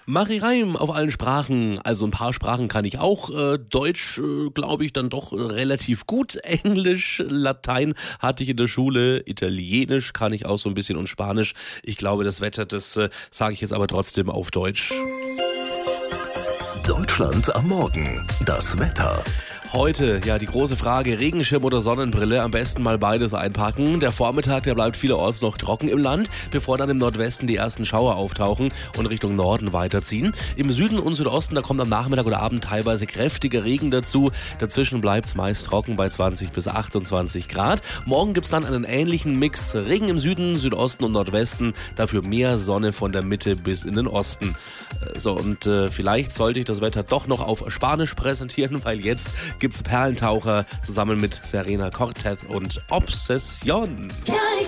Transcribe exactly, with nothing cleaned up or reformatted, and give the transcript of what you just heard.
Mari Reim auf allen Sprachen, also ein paar Sprachen kann ich auch. Äh, Deutsch, äh, glaube ich, dann doch äh, relativ gut. Englisch, Latein hatte ich in der Schule. Italienisch kann ich auch so ein bisschen und Spanisch. Ich glaube, das Wetter, das äh, sage ich jetzt aber trotzdem auf Deutsch. Deutschland am Morgen. Das Wetter. Heute, ja, die große Frage, Regenschirm oder Sonnenbrille, am besten mal beides einpacken. Der Vormittag, der bleibt vielerorts noch trocken im Land, bevor dann im Nordwesten die ersten Schauer auftauchen und Richtung Norden weiterziehen. Im Süden und Südosten, da kommt am Nachmittag oder Abend teilweise kräftiger Regen dazu. Dazwischen bleibt es meist trocken bei zwanzig bis achtundzwanzig Grad. Morgen gibt es dann einen ähnlichen Mix. Regen im Süden, Südosten und Nordwesten, dafür mehr Sonne von der Mitte bis in den Osten. So, und äh, vielleicht sollte ich das Wetter doch noch auf Spanisch präsentieren, weil jetzt gibt's Perlentaucher zusammen mit Serena Cortez und Obsession. Ja.